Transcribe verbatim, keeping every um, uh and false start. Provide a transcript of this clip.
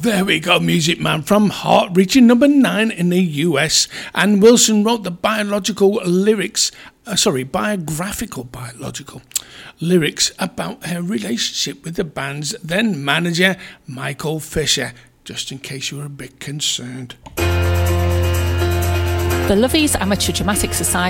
there we go, Music Man from Heart, reaching number nine in the U S. And Wilson wrote the biological lyrics, uh, sorry, biographical biological lyrics about her relationship with the band's then manager, Michael Fisher, just in case you were a bit concerned. The Lovies Amateur Dramatic Society